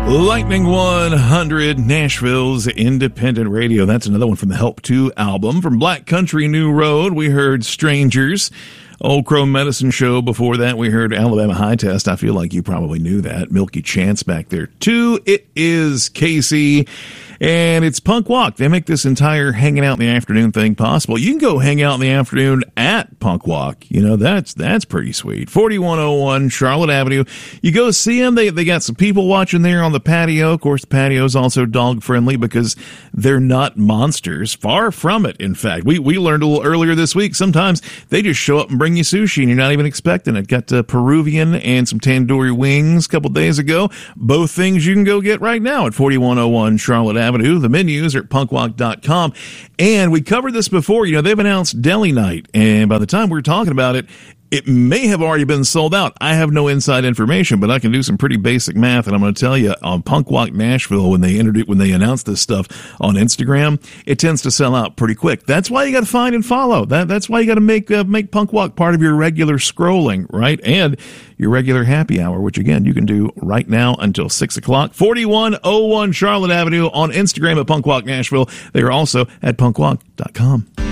Lightning 100, Nashville's independent radio. That's another one from the Help 2 album. From Black Country New Road, we heard Strangers. Old Crow Medicine Show. Before that, we heard Alabama High Test. I feel like you probably knew that. Milky Chance back there, too. It is Casey, and it's Punk Walk. They make this entire hanging out in the afternoon thing possible. You can go hang out in the afternoon at Punk Walk. You know, that's pretty sweet. 4101 Charlotte Avenue. You go see them. They got some people watching there on the patio. Of course, the patio is also dog-friendly because they're not monsters. Far from it, in fact. We learned a little earlier this week. Sometimes they just show up and bring you sushi and you're not even expecting it. Got Peruvian and some tandoori wings a couple days ago. Both things you can go get right now at 4101 Charlotte Avenue. The menus are at punkwalk.com. And we covered this before. You know, they've announced deli night, and by the time we're talking about it, it may have already been sold out. I have no inside information, but I can do some pretty basic math, and I'm going to tell you, on Punk Walk Nashville, when they announce this stuff on Instagram, it tends to sell out pretty quick. That's why you got to find and follow. That's why you got to make Punk Walk part of your regular scrolling, right? And your regular happy hour, which again you can do right now until 6 o'clock. 4101 Charlotte Avenue on Instagram at Punk Walk Nashville. They are also at punkwalk.com.